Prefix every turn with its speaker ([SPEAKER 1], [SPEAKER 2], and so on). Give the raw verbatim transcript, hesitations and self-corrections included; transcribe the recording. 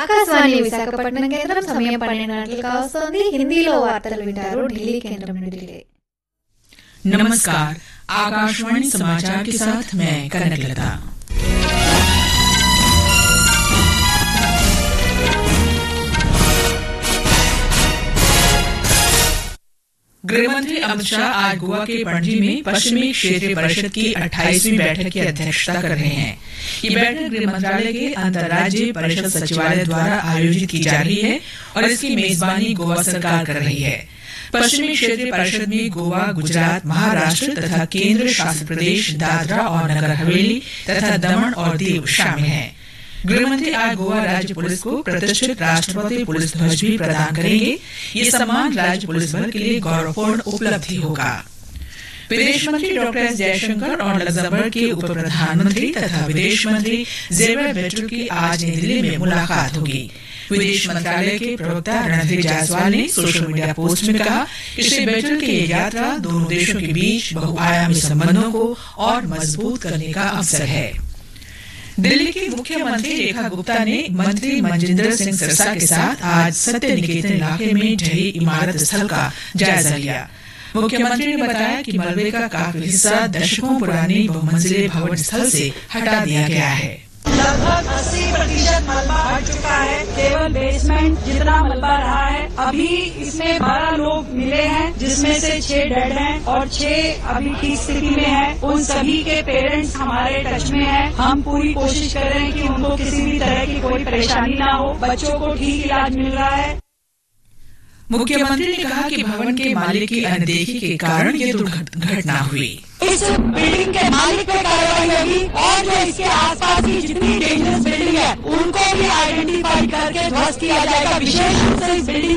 [SPEAKER 1] ఆకాశవాణి విశాఖపట్నం కేంద్రం సమయం పన్నెండు గంటలకు వస్తోంది. హిందీలో వార్తలు వింటారు ఢిల్లీ కేంద్రం నుండి.
[SPEAKER 2] नमस्कार, आकाशवाणी समाचार के साथ मैं कनकलता। गृहमंत्री अमित शाह आज गोवा के पणजी में पश्चिमी क्षेत्रीय परिषद की अट्ठाईसवीं बैठक की अध्यक्षता कर रहे हैं। ये बैठक गृह मंत्रालय के अंतर्राज्यीय परिषद सचिवालय द्वारा आयोजित की जा रही है और इसकी मेजबानी गोवा सरकार कर रही है। पश्चिमी क्षेत्रीय परिषद में गोवा, गुजरात, महाराष्ट्र तथा केंद्र शासित प्रदेश दादरा और नगर हवेली तथा दमन और दीव शामिल हैं। गृहमंत्री आज गोवा राज्य पुलिस को प्रतिष्ठित राष्ट्रपति पुलिस ध्वज भी प्रदान करेंगे। ये सम्मान राज्य पुलिस बल के लिए गौरवपूर्ण उपलब्धि होगा। विदेश मंत्री डॉक्टर एस जयशंकर और लग्जमबर्ग के उप प्रधानमंत्री तथा विदेश मंत्री ज़ेवियर बेटल की आज नई दिल्ली में मुलाकात होगी। विदेश मंत्रालय के प्रवक्ता रणधीर जायसवाल ने सोशल मीडिया पोस्ट में कहा कि श्री बेटल की ये यात्रा दोनों देशों के बीच बहुआयामी संबंधों को और मजबूत करने का अवसर है। दिल्ली की मुख्यमंत्री रेखा गुप्ता ने मंत्री मनजिंदर सिंह सिरसा के साथ आज सत्य निकेतन इलाके में ढही इमारत स्थल का जायजा लिया। मुख्यमंत्री ने बताया कि मलबे का काफी हिस्सा दशकों पुरानी बहुमंजिले भवन स्थल से हटा दिया गया है।
[SPEAKER 3] लगभग अस्सी प्रतिशत मलबा हट चुका है। केवल बेसमेंट जितना मलबा रहा है। अभी इसमें बारह लोग मिले हैं, जिसमें से छह डेड हैं और छह अभी ठीक स्थिति में हैं। उन सभी के पेरेंट्स हमारे टच में हैं। हम पूरी कोशिश कर रहे हैं कि उनको किसी भी तरह की कोई परेशानी ना हो। बच्चों को ठीक इलाज मिल रहा है।
[SPEAKER 2] मुख्यमंत्री ने कहा कि भवन के मालिक की अनदेखी के कारण ये दुर्घटना हुई।
[SPEAKER 3] इस बिल्डिंग के मालिक पे कार्रवाई होगी और जो इसके आसपास की जितनी डेंजरस बिल्डिंग है उनको भी आइडेंटिफाई करके ध्वस्त किया जाएगा। विशेष रूप से इस बिल्डिंग